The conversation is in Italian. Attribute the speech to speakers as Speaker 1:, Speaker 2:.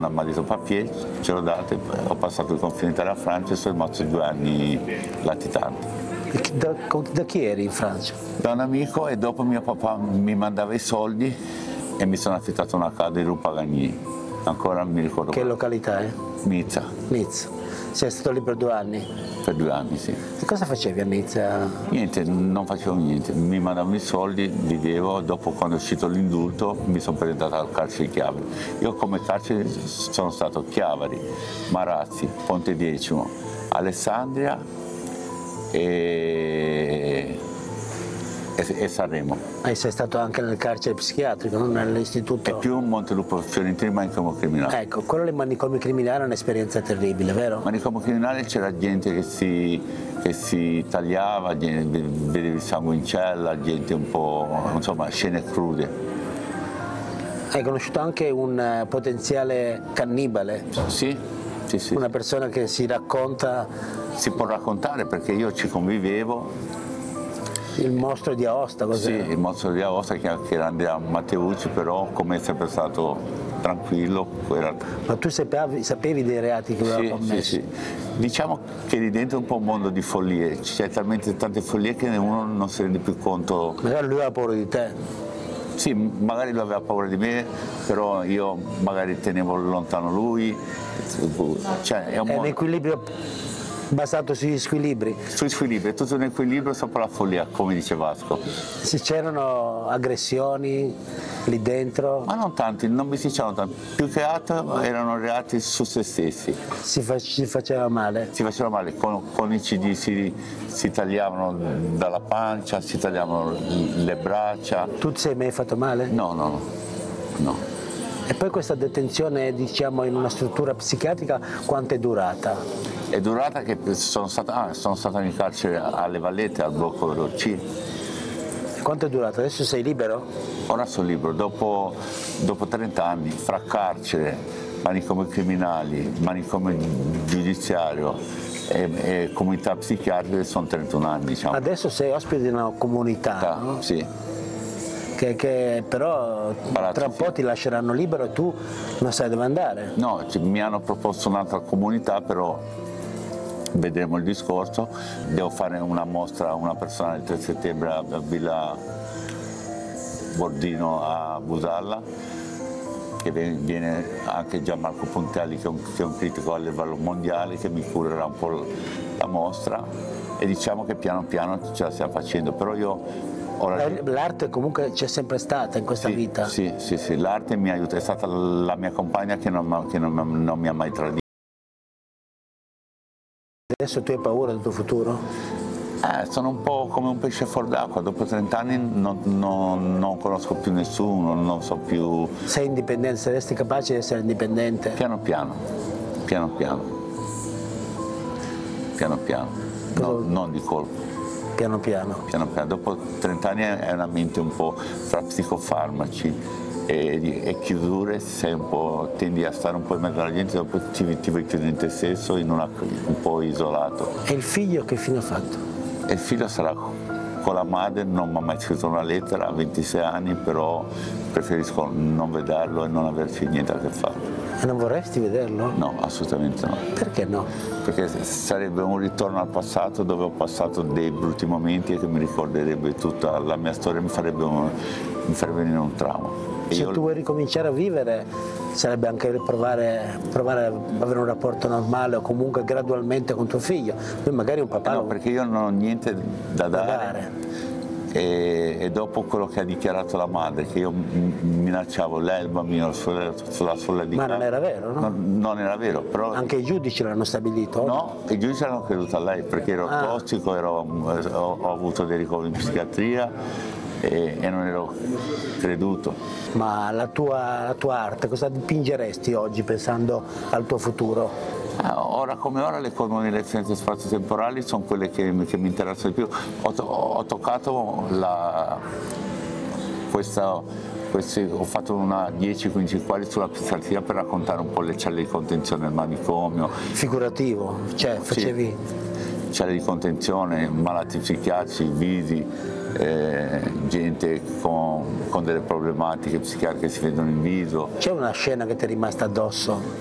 Speaker 1: Mi ha detto papier, ce l'ho dato, ho passato il confine Italia-Francia e sono rimasto 2 anni latitante.
Speaker 2: Da chi eri in Francia?
Speaker 1: Da un amico, e dopo mio papà mi mandava i soldi e mi sono affittato una casa di Rue Pagani. Ancora mi ricordo.
Speaker 2: Che località è?
Speaker 1: Nizza.
Speaker 2: Nizza. Sei stato lì per 2 anni?
Speaker 1: Per 2 anni, sì.
Speaker 2: E cosa facevi a Nizza?
Speaker 1: Niente, non facevo niente, mi mandavano i soldi, vivevo, dopo quando è uscito l'indulto mi sono presentato al carcere di Chiavari. Io come carcere sono stato Chiavari, Marazzi, Ponte Decimo, Alessandria e Sanremo.
Speaker 2: Sei stato anche nel carcere psichiatrico, non nell'istituto?
Speaker 1: E più Montelupo Fiorentino, manicomio criminale.
Speaker 2: Ecco, quello dei manicomi criminali è un'esperienza terribile, vero?
Speaker 1: Manicomio criminale c'era gente che si tagliava, vedevi sangue in cella, gente un po', insomma, scene crude.
Speaker 2: Hai conosciuto anche un potenziale cannibale?
Speaker 1: Sì.
Speaker 2: Una persona che si racconta...
Speaker 1: Si può raccontare perché io ci convivevo.
Speaker 2: Il mostro di Aosta, cos'era?
Speaker 1: Sì, il mostro di Aosta che era Andrea Matteucci, però come è sempre stato tranquillo.
Speaker 2: Ma tu sapevi dei reati che aveva commesso?
Speaker 1: Sì. Diciamo che lì dentro è un po' un mondo di follie, c'è talmente tante follie che uno non si rende più conto.
Speaker 2: Magari lui aveva paura di te.
Speaker 1: Sì, magari lui aveva paura di me, però io magari tenevo lontano lui. Cioè, è un
Speaker 2: equilibrio basato sugli squilibri.
Speaker 1: Sui squilibri, è tutto un equilibrio sopra la follia, come dice Vasco.
Speaker 2: Se c'erano aggressioni lì dentro?
Speaker 1: Ma non tanti, non mi si dicevano tanti, più che altro erano reati su se stessi.
Speaker 2: Si faceva male?
Speaker 1: Si faceva male, con i CD si tagliavano dalla pancia, si tagliavano le braccia.
Speaker 2: Tu ti sei mai fatto male?
Speaker 1: No.
Speaker 2: E poi questa detenzione, diciamo, in una struttura psichiatrica, quanto è durata?
Speaker 1: È durata che sono stato in carcere alle Vallette, al blocco C.
Speaker 2: Quanto è durata? Adesso sei libero?
Speaker 1: Ora sono libero, dopo 30 anni, fra carcere, manicomio criminali, manicomio giudiziario e comunità psichiatriche sono 31 anni, diciamo.
Speaker 2: Adesso sei ospite di una comunità, no?
Speaker 1: Sì.
Speaker 2: Che però tra un po' ti lasceranno libero e tu non sai dove andare.
Speaker 1: No, mi hanno proposto un'altra comunità, però vedremo il discorso. Devo fare una mostra, una personale il 3 settembre a Villa Bordino a Busalla, che viene anche Gianmarco Pontelli, che è un critico a livello mondiale, che mi curerà un po' la mostra, e diciamo che piano piano ce la stiamo facendo, però io...
Speaker 2: L'arte comunque c'è sempre stata in questa vita?
Speaker 1: Sì, l'arte mi aiuta, è stata la mia compagna che non mi ha mai tradito.
Speaker 2: Adesso tu hai paura del tuo futuro?
Speaker 1: Sono un po' come un pesce fuor d'acqua, dopo 30 anni non conosco più nessuno, non so più...
Speaker 2: Sei indipendente, saresti capace di essere indipendente?
Speaker 1: Piano piano, no, non di colpo.
Speaker 2: Piano piano.
Speaker 1: Dopo 30 anni è una mente un po' fra psicofarmaci e chiusure, tendi a stare un po' in mezzo alla gente, dopo ti vuoi chiudere in te stesso, un po' isolato.
Speaker 2: E il figlio che fine ha fatto?
Speaker 1: E il figlio sarà con la madre, non mi ha mai scritto una lettera, ha 26 anni, però preferisco non vederlo e non averci niente a che fare.
Speaker 2: E non vorresti vederlo?
Speaker 1: No, assolutamente no.
Speaker 2: Perché no?
Speaker 1: Perché sarebbe un ritorno al passato, dove ho passato dei brutti momenti e che mi ricorderebbe tutta la mia storia, mi farebbe venire un trauma.
Speaker 2: Se tu vuoi ricominciare a vivere, sarebbe anche provare ad avere un rapporto normale o comunque gradualmente con tuo figlio. Poi magari un papà...
Speaker 1: No, perché io non ho niente da dare. E dopo quello che ha dichiarato la madre, che io minacciavo lei e il bambino sulla soglia di casa.
Speaker 2: Ma non era vero, no?
Speaker 1: Non era vero, però...
Speaker 2: Anche i giudici l'hanno stabilito?
Speaker 1: No, i giudici hanno creduto a lei, perché ero tossico, ho avuto dei ricoveri in psichiatria e non ero creduto.
Speaker 2: Ma la tua arte, cosa dipingeresti oggi pensando al tuo futuro?
Speaker 1: Ora come ora le cosmodirezioni spazio-temporali sono quelle che mi interessano di più. Ho toccato ho fatto una 10-15 quadri sulla psichiatria per raccontare un po' le celle di contenzione del manicomio.
Speaker 2: Figurativo, cioè facevi...
Speaker 1: celle di contenzione, malati psichiatrici, visi, gente con delle problematiche psichiatriche che si vedono in viso.
Speaker 2: C'è una scena che ti è rimasta addosso?